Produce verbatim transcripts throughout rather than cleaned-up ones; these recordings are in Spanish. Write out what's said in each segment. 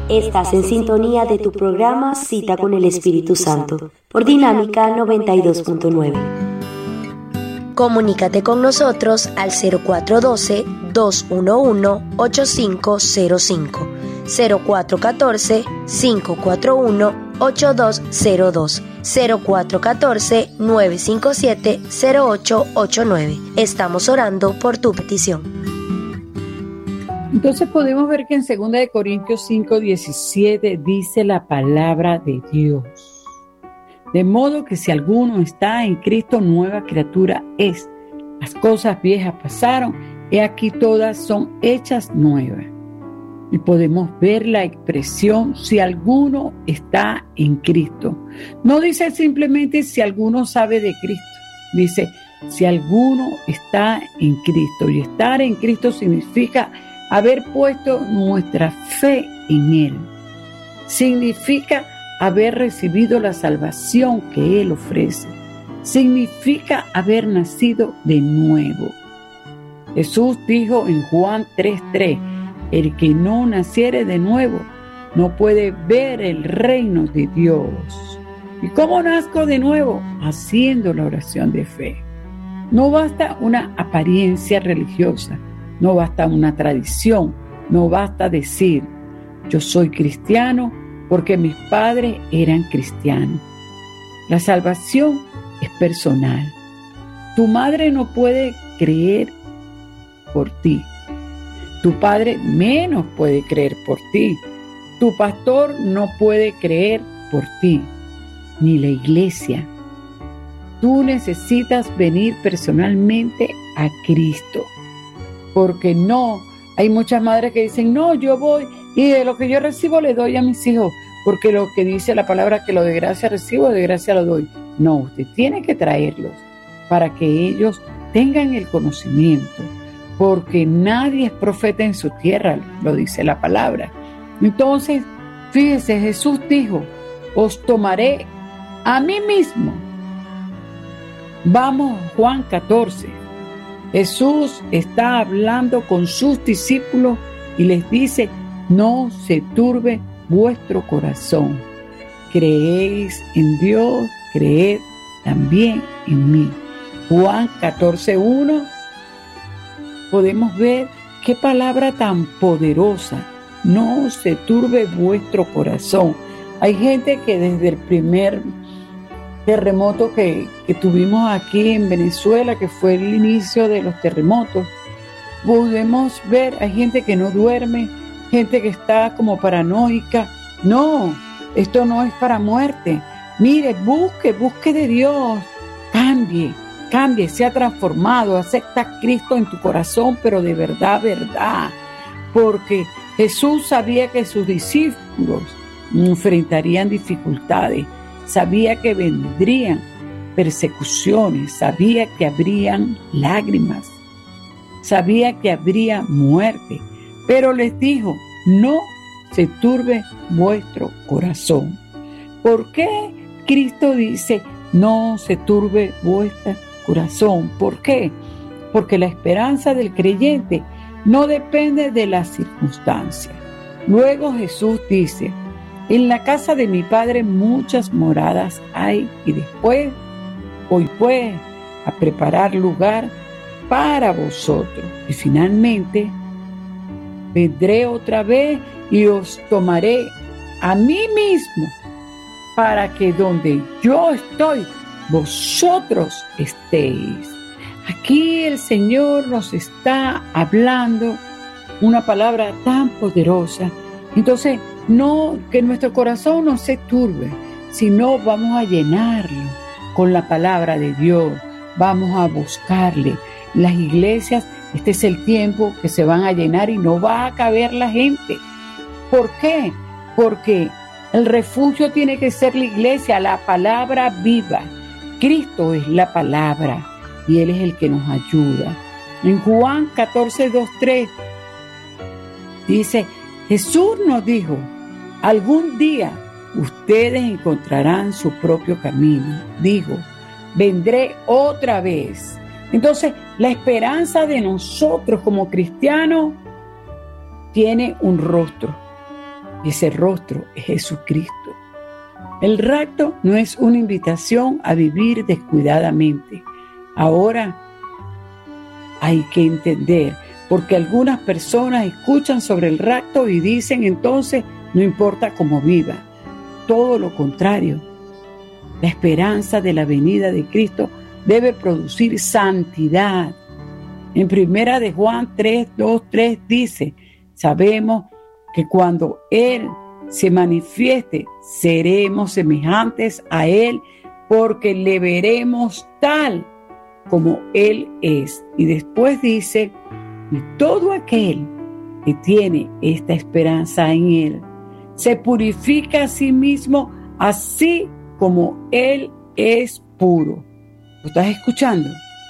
Estás en sintonía de tu programa Cita con el Espíritu Santo por Dinámica noventa y dos punto nueve. Comunícate con nosotros al cero cuatro uno dos, dos uno uno, ocho cinco cero cinco, cero cuatro uno cuatro, cinco cuatro uno, ocho dos cero dos, cero cuatro uno cuatro, nueve cinco siete, cero ocho ocho nueve. Estamos orando por tu petición. Entonces podemos ver que en segunda de Corintios cinco diecisiete dice la palabra de Dios. De modo que si alguno está en Cristo, nueva criatura es. Las cosas viejas pasaron, y aquí todas son hechas nuevas. Y podemos ver la expresión si alguno está en Cristo. No dice simplemente si alguno sabe de Cristo. Dice si alguno está en Cristo. Y estar en Cristo significa haber puesto nuestra fe en Él. Significa haber recibido la salvación que Él ofrece. Significa haber nacido de nuevo. Jesús dijo en Juan tres tres, el que no naciere de nuevo no puede ver el reino de Dios. ¿Y cómo nazco de nuevo? Haciendo la oración de fe. No basta una apariencia religiosa, no basta una tradición, no basta decir, yo soy cristiano porque mis padres eran cristianos. La salvación es personal. Tu madre no puede creer por ti. Tu padre menos puede creer por ti. Tu pastor no puede creer por ti, ni la iglesia. Tú necesitas venir personalmente a Cristo. Porque no, hay muchas madres que dicen, no, yo voy y de lo que yo recibo le doy a mis hijos, porque lo que dice la palabra que lo de gracia recibo, de gracia lo doy. No, usted tiene que traerlos para que ellos tengan el conocimiento, porque nadie es profeta en su tierra, lo dice la palabra. Entonces, fíjese, Jesús dijo, os tomaré a mí mismo. Vamos, Juan catorce. Jesús está hablando con sus discípulos y les dice, no se turbe vuestro corazón. Creéis en Dios, creed también en mí. Juan catorce uno. Podemos ver qué palabra tan poderosa. No se turbe vuestro corazón. Hay gente que desde el primer terremoto que, que tuvimos aquí en Venezuela, que fue el inicio de los terremotos, podemos ver, hay gente que no duerme, gente que está como paranoica. No, esto no es para muerte. Mire, busque, busque de Dios, cambie, cambie, sea transformado, acepta a Cristo en tu corazón, pero de verdad, verdad, porque Jesús sabía que sus discípulos enfrentarían dificultades, sabía que vendrían persecuciones, sabía que habrían lágrimas, sabía que habría muerte, pero les dijo, no se turbe vuestro corazón. ¿Por qué Cristo dice, no se turbe vuestro corazón? ¿Por qué? Porque la esperanza del creyente no depende de las circunstancias. Luego Jesús dice, en la casa de mi Padre muchas moradas hay, y después voy pues a preparar lugar para vosotros. Y finalmente vendré otra vez y os tomaré a mí mismo, para que donde yo estoy, vosotros estéis. Aquí el Señor nos está hablando una palabra tan poderosa. Entonces, no, que nuestro corazón no se turbe, sino vamos a llenarlo con la palabra de Dios. Vamos a buscarle. Las iglesias, este es el tiempo que se van a llenar y no va a caber la gente. ¿Por qué? Porque el refugio tiene que ser la iglesia, la palabra viva. Cristo es la palabra y Él es el que nos ayuda. En Juan catorce, dos, tres dice, Jesús nos dijo, algún día ustedes encontrarán su propio camino. Dijo, vendré otra vez. Entonces, la esperanza de nosotros como cristianos tiene un rostro. Y ese rostro es Jesucristo. El rapto no es una invitación a vivir descuidadamente. Ahora hay que entender, porque algunas personas escuchan sobre el rapto y dicen entonces no importa cómo viva. Todo lo contrario. La esperanza de la venida de Cristo debe producir santidad. En primera de Juan tres, dos, tres dice, sabemos que cuando Él se manifieste, seremos semejantes a Él, porque le veremos tal como Él es. Y después dice, y todo aquel que tiene esta esperanza en Él, se purifica a sí mismo, así como Él es puro. ¿Lo estás escuchando?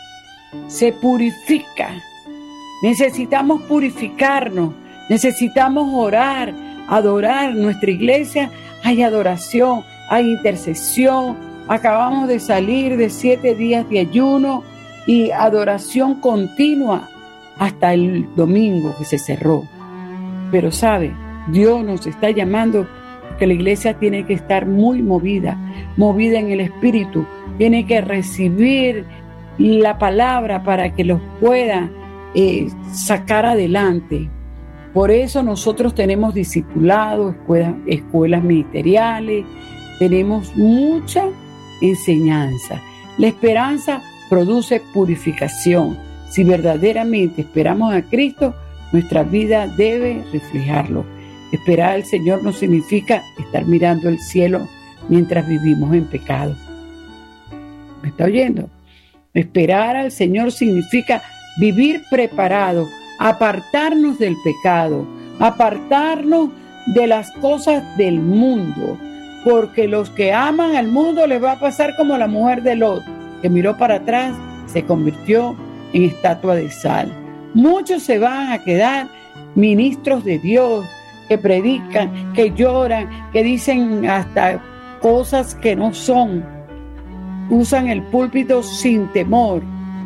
Se purifica. Necesitamos purificarnos, necesitamos orar, adorar. Nuestra iglesia hay adoración, hay intercesión. Acabamos de salir de siete días de ayuno y adoración continua hasta el domingo que se cerró. Pero sabe, Dios nos está llamando porque la iglesia tiene que estar muy movida, movida en el espíritu. Tiene que recibir la palabra para que los pueda eh, sacar adelante. Por eso nosotros tenemos discipulados, escuelas, escuelas ministeriales, tenemos mucha enseñanza. La esperanza produce purificación. Si verdaderamente esperamos a Cristo, nuestra vida debe reflejarlo. Esperar al Señor no significa estar mirando el cielo mientras vivimos en pecado. ¿Me está oyendo? Esperar al Señor significa vivir preparado, apartarnos del pecado, apartarnos de las cosas del mundo, porque los que aman al mundo les va a pasar como la mujer de Lot, que miró para atrás, se convirtió en estatua de sal. Muchos se van a quedar ministros de Dios, que predican, que lloran, que dicen hasta cosas que no son, usan el púlpito sin temor.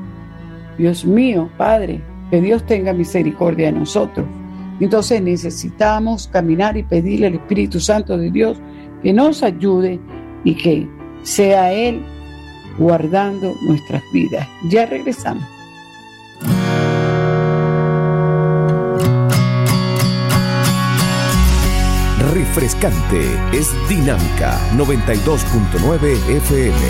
Dios mío, Padre, que Dios tenga misericordia de nosotros. Entonces necesitamos caminar y pedirle al Espíritu Santo de Dios que nos ayude y que sea Él guardando nuestras vidas. Ya regresamos. Refrescante, es Dinámica noventa y dos punto nueve F M.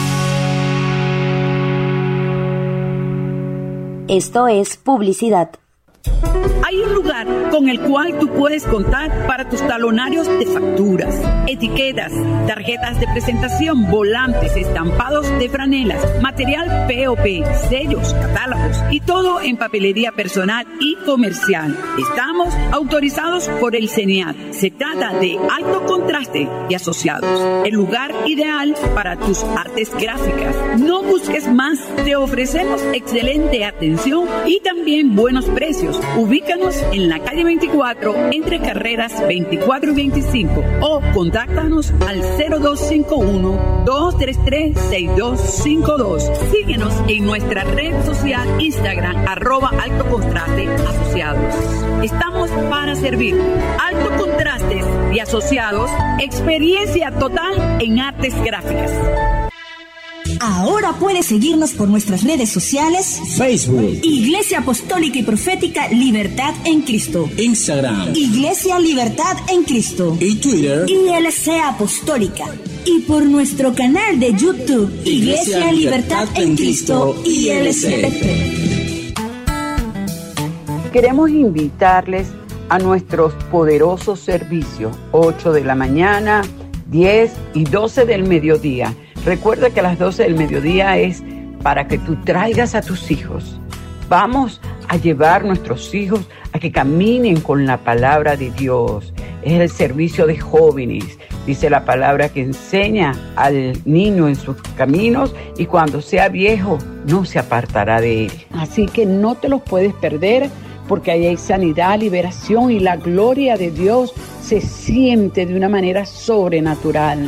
Esto es publicidad. Hay un lugar con el cual tú puedes contar para tus talonarios de facturas, etiquetas, tarjetas de presentación, volantes, estampados de franelas, material P O P, sellos, catálogos y todo en papelería personal y comercial. Estamos autorizados por el CENIAT. Se trata de Alto Contraste y Asociados, el lugar ideal para tus artes gráficas. No busques más, te ofrecemos excelente atención y también buenos precios. Ubícanos en la calle veinticuatro, entre carreras veinticuatro y veinticinco, o contáctanos al cero dos cinco uno, dos tres tres, seis dos cinco dos. Síguenos en nuestra red social Instagram, arroba Alto Contraste Asociados. Estamos para servir. Alto Contrastes y Asociados, experiencia total en artes gráficas. Ahora puedes seguirnos por nuestras redes sociales: Facebook, Iglesia Apostólica y Profética Libertad en Cristo; Instagram, Iglesia Libertad en Cristo; y Twitter, I L C Apostólica; y por nuestro canal de YouTube, Iglesia, Iglesia Libertad en Cristo, I L C. Queremos invitarles a nuestros poderosos servicios, ocho de la mañana, diez y doce del mediodía. Recuerda que a las doce del mediodía es para que tú traigas a tus hijos. Vamos a llevar a nuestros hijos a que caminen con la palabra de Dios. Es el servicio de jóvenes. Dice la palabra que enseña al niño en sus caminos y cuando sea viejo no se apartará de él. Así que no te los puedes perder, porque ahí hay sanidad, liberación y la gloria de Dios se siente de una manera sobrenatural.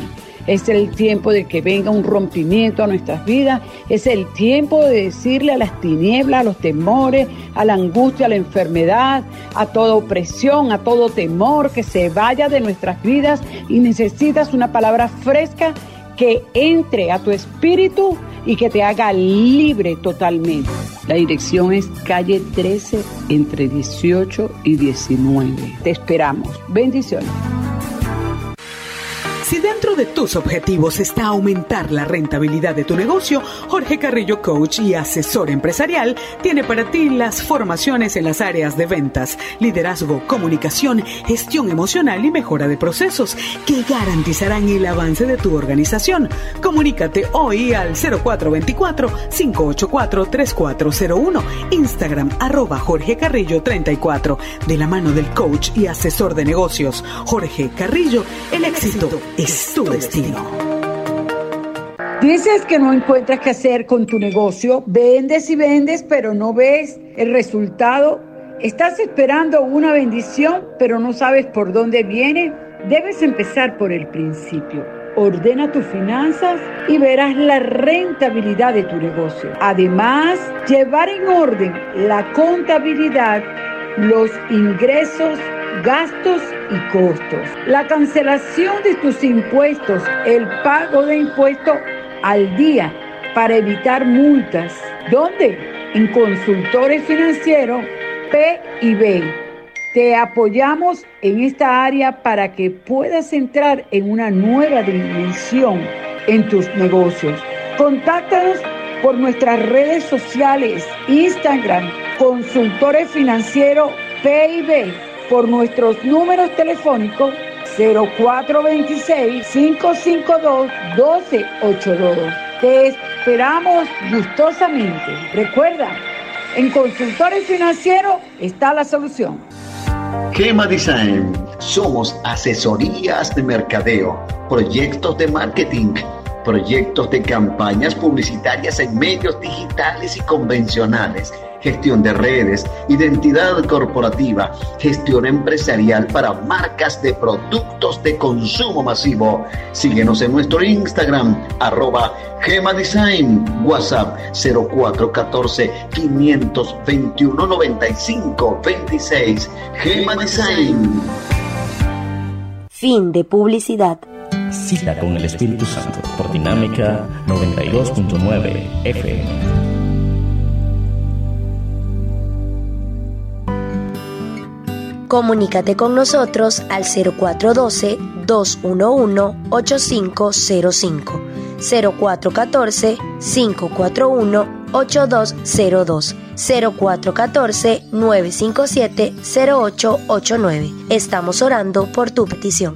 Es el tiempo de que venga un rompimiento a nuestras vidas. Es el tiempo de decirle a las tinieblas, a los temores, a la angustia, a la enfermedad, a toda opresión, a todo temor, que se vaya de nuestras vidas. Y necesitas una palabra fresca que entre a tu espíritu y que te haga libre totalmente. La dirección es calle trece, entre dieciocho y diecinueve. Te esperamos. Bendiciones. Si dentro de tus objetivos está aumentar la rentabilidad de tu negocio, Jorge Carrillo Coach y asesor empresarial tiene para ti las formaciones en las áreas de ventas, liderazgo, comunicación, gestión emocional y mejora de procesos que garantizarán el avance de tu organización. Comunícate hoy al cero cuatro dos cuatro, cinco ocho cuatro, tres cuatro cero uno, Instagram arroba Jorge Carrillo treinta y cuatro, de la mano del coach y asesor de negocios Jorge Carrillo. El éxito es tu destino. Dices que no encuentras qué hacer con tu negocio, vendes y vendes, pero no ves el resultado. Estás esperando una bendición, pero no sabes por dónde viene. Debes empezar por el principio. Ordena tus finanzas y verás la rentabilidad de tu negocio. Además, llevar en orden la contabilidad, los ingresos, gastos y costos, la cancelación de tus impuestos, el pago de impuestos al día para evitar multas. ¿Dónde? En Consultores Financieros P y B. Te apoyamos en esta área para que puedas entrar en una nueva dimensión en tus negocios. Contáctanos por nuestras redes sociales, Instagram, Consultores Financieros P y B, por nuestros números telefónicos cero cuatro dos seis, cinco cinco dos, uno dos ocho dos. Te esperamos gustosamente. Recuerda, en Consultores Financieros está la solución. Gema Design. Somos asesorías de mercadeo, proyectos de marketing, proyectos de campañas publicitarias en medios digitales y convencionales, gestión de redes, identidad corporativa, gestión empresarial para marcas de productos de consumo masivo. Síguenos en nuestro Instagram, arroba Gema Design, WhatsApp cero cuatro uno cuatro, cinco dos uno, nueve cinco dos seis. Gema Design. Fin de publicidad. Cita con el Espíritu Santo por Dinámica noventa y dos punto nueve F M. Comunícate con nosotros al cero cuatro uno dos, dos uno uno, ocho cinco cero cinco, cero cuatro uno cuatro, cinco cuatro uno, ocho dos cero dos, cero cuatro uno cuatro, nueve cinco siete, cero ocho ocho nueve. Estamos orando por tu petición.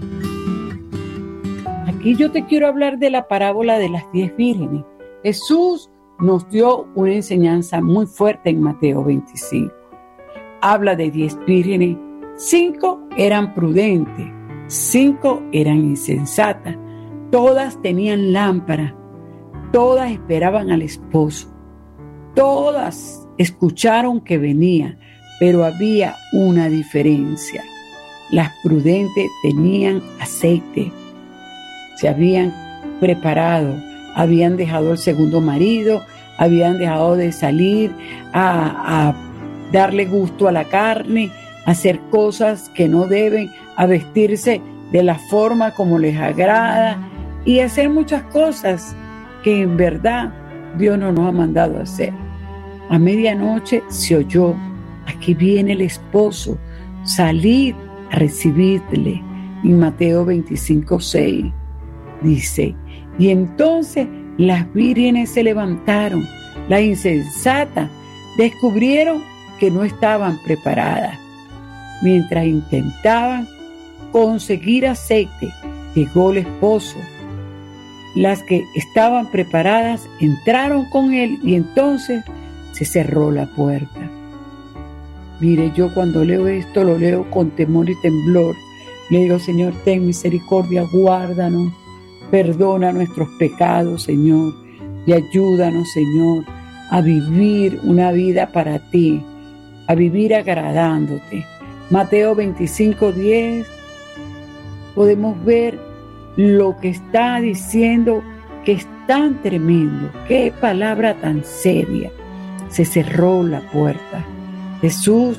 Aquí yo te quiero hablar de la parábola de las diez vírgenes. Jesús nos dio una enseñanza muy fuerte en Mateo veinticinco. Habla de diez vírgenes. Cinco eran prudentes, cinco eran insensatas, todas tenían lámpara, todas esperaban al esposo, todas escucharon que venía, pero había una diferencia. Las prudentes tenían aceite, se habían preparado, habían dejado el segundo marido, habían dejado de salir a, a darle gusto a la carne, hacer cosas que no deben, a vestirse de la forma como les agrada y hacer muchas cosas que en verdad Dios no nos ha mandado a hacer. A medianoche se oyó: aquí viene el esposo, salid a recibirle. En Mateo veinticinco seis dice: y entonces las vírgenes se levantaron, las insensatas descubrieron que no estaban preparadas. Mientras intentaban conseguir aceite, llegó el esposo. Las que estaban preparadas entraron con él y entonces se cerró la puerta. Mire, yo cuando leo esto lo leo con temor y temblor. Le digo: Señor, ten misericordia, guárdanos, perdona nuestros pecados, Señor, y ayúdanos, Señor, a vivir una vida para ti, a vivir agradándote. Mateo veinticinco diez, podemos ver lo que está diciendo, que es tan tremendo. Qué palabra tan seria. Se cerró la puerta. Jesús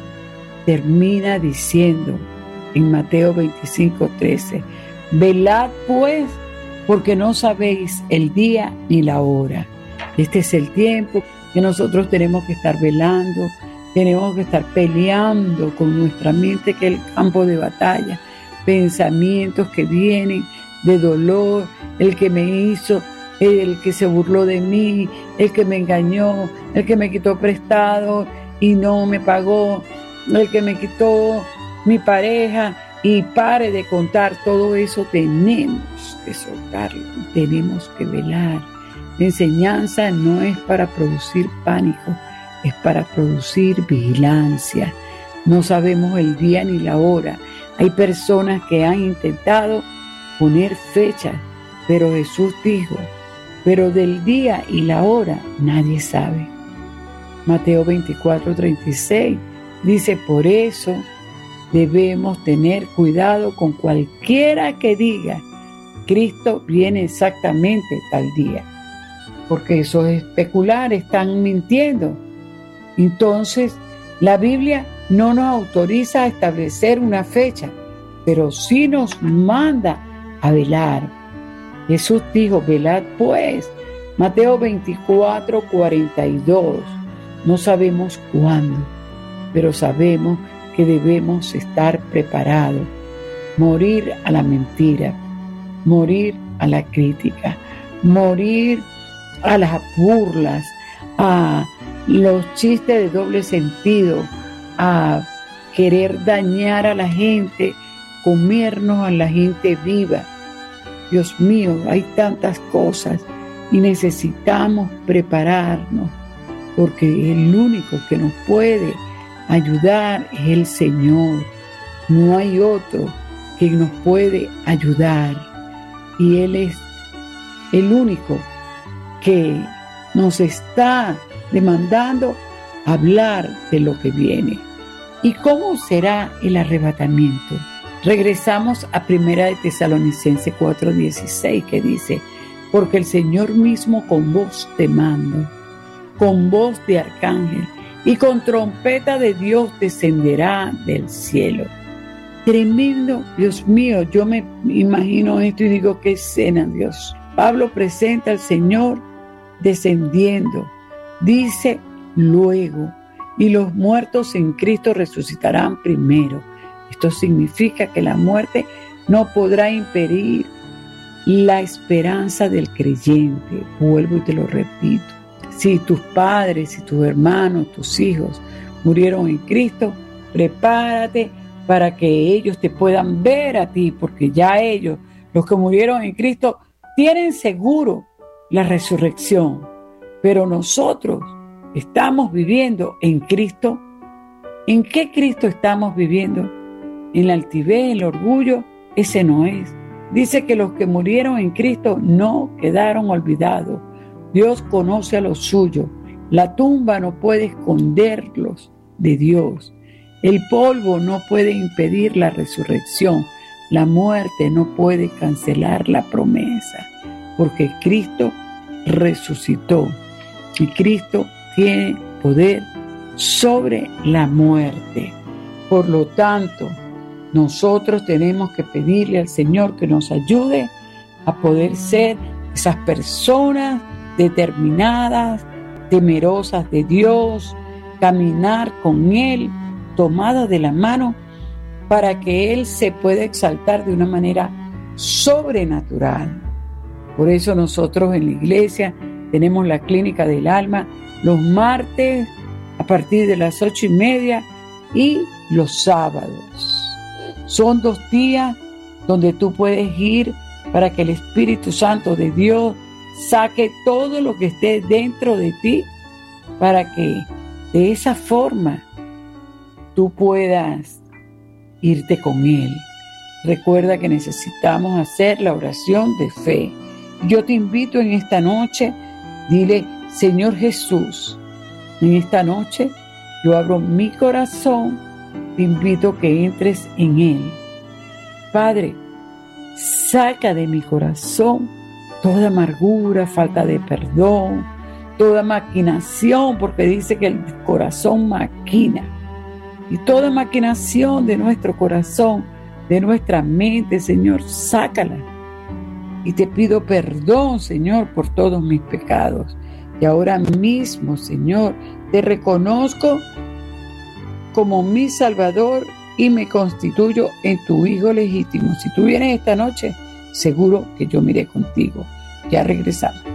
termina diciendo en Mateo veinticinco, trece, velad pues, porque no sabéis el día ni la hora. Este es el tiempo que nosotros tenemos que estar velando, tenemos que estar peleando con nuestra mente, que es el campo de batalla, pensamientos que vienen de dolor, el que me hizo, el que se burló de mí, el que me engañó, el que me quitó prestado y no me pagó, el que me quitó mi pareja, y pare de contar todo eso. Tenemos que soltarlo, tenemos que velar. La enseñanza no es para producir pánico, es para producir vigilancia. No sabemos el día ni la hora. Hay personas que han intentado poner fecha, pero Jesús dijo, pero del día y la hora nadie sabe. Mateo veinticuatro, treinta y seis dice, por eso debemos tener cuidado con cualquiera que diga, Cristo viene exactamente tal día, porque eso es especular, están mintiendo. Entonces, la Biblia no nos autoriza a establecer una fecha, pero sí nos manda a velar. Jesús dijo, velad pues. Mateo veinticuatro, cuarenta y dos. No sabemos cuándo, pero sabemos que debemos estar preparados. Morir a la mentira, morir a la crítica, morir a las burlas, a los chistes de doble sentido, a querer dañar a la gente, comernos a la gente viva. Dios mío, hay tantas cosas y necesitamos prepararnos, porque el único que nos puede ayudar es el Señor. No hay otro que nos puede ayudar, y Él es el único que nos está demandando hablar de lo que viene. ¿Y cómo será el arrebatamiento? Regresamos a Primera de Tesalonicenses cuatro dieciséis, que dice, porque el Señor mismo con voz de mando, con voz de arcángel y con trompeta de Dios descenderá del cielo. Tremendo, Dios mío, yo me imagino esto y digo, qué escena, Dios. Pablo presenta al Señor descendiendo, dice luego, y los muertos en Cristo resucitarán primero. Esto significa que la muerte no podrá impedir la esperanza del creyente. Vuelvo y te lo repito. Si tus padres, si tus hermanos, tus hijos murieron en Cristo, prepárate para que ellos te puedan ver a ti, porque ya ellos, los que murieron en Cristo, tienen seguro la resurrección. Pero nosotros estamos viviendo en Cristo. ¿En qué Cristo estamos viviendo? En la altivez, el orgullo, ese no es. Dice que los que murieron en Cristo no quedaron olvidados. Dios conoce a los suyos. La tumba no puede esconderlos de Dios. El polvo no puede impedir la resurrección. La muerte no puede cancelar la promesa, porque Cristo resucitó y Cristo tiene poder sobre la muerte. Por lo tanto, nosotros tenemos que pedirle al Señor que nos ayude a poder ser esas personas determinadas, temerosas de Dios, caminar con Él, tomadas de la mano, para que Él se pueda exaltar de una manera sobrenatural. Por eso nosotros en la iglesia tenemos la clínica del alma los martes a partir de las ocho y media y los sábados. Son dos días donde tú puedes ir para que el Espíritu Santo de Dios saque todo lo que esté dentro de ti, para que de esa forma tú puedas irte con Él. Recuerda que necesitamos hacer la oración de fe. Yo te invito en esta noche, dile, Señor Jesús, en esta noche yo abro mi corazón, te invito a que entres en Él. Padre, Saca de mi corazón toda amargura, falta de perdón, toda maquinación, porque dice que el corazón maquina. Y toda maquinación de nuestro corazón, de nuestra mente, Señor, sácala. Y te pido perdón, Señor, por todos mis pecados. Y ahora mismo, Señor, te reconozco como mi Salvador y me constituyo en tu Hijo legítimo. Si tú vienes esta noche, seguro que yo me iré contigo. Ya regresamos.